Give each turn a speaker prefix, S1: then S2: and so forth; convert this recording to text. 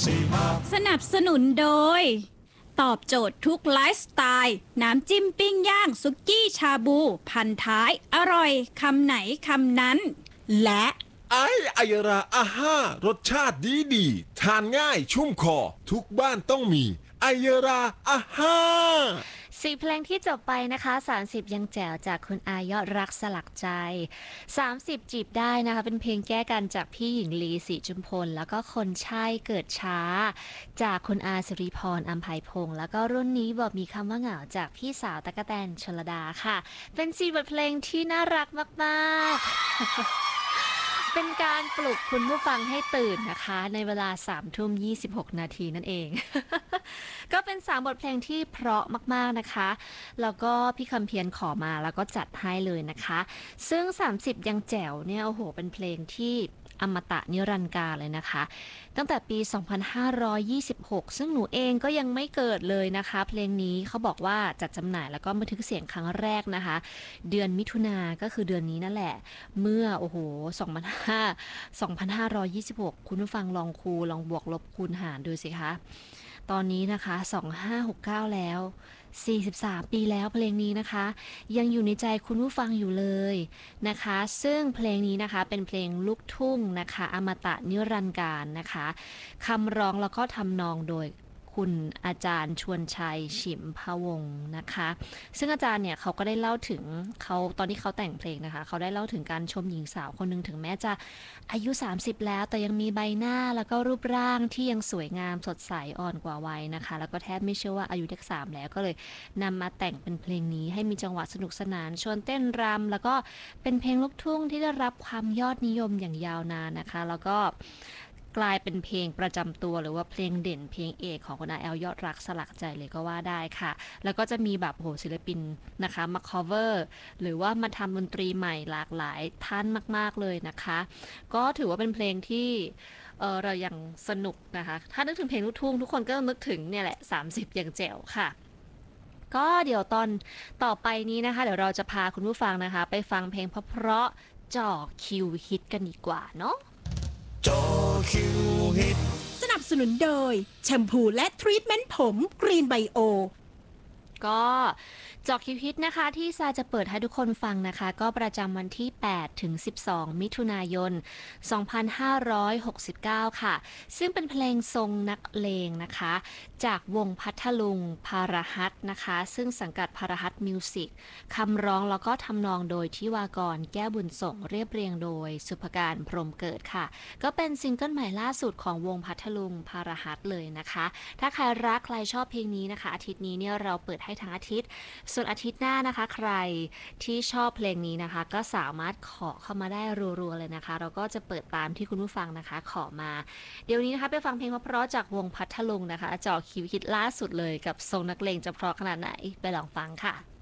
S1: สนับสนุนโดยตอบโจทย์ทุกไลฟ์สไตล์น้ำจิ้มปิ้งย่างสุกี้ชาบูพันท้ายอร่อยคำไหนคำนั้นและ
S2: ไอยราอาห้ารสชาติดีทานง่ายชุ่มคอทุกบ้านต้องมีไอยราอาห้า
S3: 4 เพลงที่จบไปนะคะ30ยังแจ๋วจากคุณอายอดรักสลักใจ30จีบได้นะคะเป็นเพลงแก้กันจากพี่หญิงลีศรีจุมพลแล้วก็คนใช่เกิดช้าจากคุณอาสิริพรอัมไพพงษ์แล้วก็รุ่นนี้บอกมีคำว่าเหงาจากพี่สาวตั๊กแตนชลดาค่ะเป็น4 บทเพลงที่น่ารักมากๆ เป็นการปลุกคุณผู้ฟังให้ตื่นนะคะในเวลา3:26 นาทีนั่นเอง ก็เป็น3 บทเพลงที่เพราะมากๆนะคะแล้วก็พี่คำเพียรขอมาแล้วก็จัดให้เลยนะคะซึ่ง30ยังแจ๋วเนี่ยโอ้โหเป็นเพลงที่อมตะนิรันดร์กาลเลยนะคะตั้งแต่ปี2526ซึ่งหนูเองก็ยังไม่เกิดเลยนะคะเพลงนี้เขาบอกว่าจัดจำหน่ายแล้วก็บันทึกเสียงครั้งแรกนะคะเดือนมิถุนาก็คือเดือนนี้นั่นแหละเมื่อโอ้โห2526คุณผู้ฟังลองบวกลบคูณหารดูสิคะตอนนี้นะคะ2569แล้ว43 ปีแล้วเพลงนี้นะคะยังอยู่ในใจคุณผู้ฟังอยู่เลยนะคะซึ่งเพลงนี้นะคะเป็นเพลงลูกทุ่งนะคะอมตะนิรันดร์กาลนะคะคำร้องแล้วก็ทำนองโดยคุณอาจารย์ชวนชัยฉิมพวงศ์นะคะซึ่งอาจารย์เนี่ยเขาก็ได้เล่าถึงเขาตอนที่เขาแต่งเพลงนะคะเขาได้เล่าถึงการชมหญิงสาวคนหนึ่งถึงแม้จะอายุ30แล้วแต่ยังมีใบหน้าแล้วก็รูปร่างที่ยังสวยงามสดใสอ่อนกว่าวัยนะคะแล้วก็แทบไม่เชื่อว่าอายุเลข3แล้วก็เลยนำมาแต่งเป็นเพลงนี้ให้มีจังหวะสนุกสนานชวนเต้นรำแล้วก็เป็นเพลงลูกทุ่งที่ได้รับความยอดนิยมอย่างยาวนานนะคะแล้วก็กลายเป็นเพลงประจำตัวหรือว่าเพลงเด่นเพลงเอกของคุณอาแอลยอดรักสลักใจเลยก็ว่าได้ค่ะแล้วก็จะมีแบบโหศิลปินนะคะมา cover หรือว่ามาทำดนตรีใหม่หลากหลายท่านมากๆเลยนะคะก็ถือว่าเป็นเพลงที่เรายังสนุกนะคะถ้านึกถึงเพลงลูกทุ่งทุกคนก็นึกถึงเนี่ยแหละ30อย่างแจ๋วค่ะก็เดี๋ยวตอนต่อไปนี้นะคะเดี๋ยวเราจะพาคุณผู้ฟังนะคะไปฟังเพลงเพราะๆจ่อคิวฮิตกันดีกว่าเนาะ
S2: จอคิวฮิต
S1: สนับสนุนโดยแชมพูและทรีทเมนต์ผมกรีนไบโอ
S3: ก็จอคิวฮิตนะคะที่ซาจะเปิดให้ทุกคนฟังนะคะก็ประจำวันที่8ถึง12มิถุนายน2569ค่ะซึ่งเป็นเพลงทรงนักเลงนะคะจากวงพัทลุงพารหัสนะคะซึ่งสังกัดพารหัสมิวสิกคำร้องแล้วก็ทำนองโดยทิวากรแก้วบุญส่งเรียบเรียงโดยสุภการพรหมเกิดค่ะก็เป็นซิงเกิลใหม่ล่าสุดของวงพัทลุงพารหัสเลยนะคะถ้าใครรักใครชอบเพลงนี้นะคะอาทิตย์นี้เนี่ยเราเปิดให้ทั้งอาทิตย์ส่วนอาทิตย์หน้านะคะใครที่ชอบเพลงนี้นะคะก็สามารถขอเข้ามาได้รัวๆเลยนะคะเราก็จะเปิดตามที่คุณผู้ฟังนะคะขอมาเดี๋ยวนี้นะคะไปฟังเพลงเพราะๆจากวงพัทลุงนะคะจ่อคิวฮิตล่าสุดเลยกับทรงนักเลงจะเพราะขนาดไหนไปลองฟังค่ะ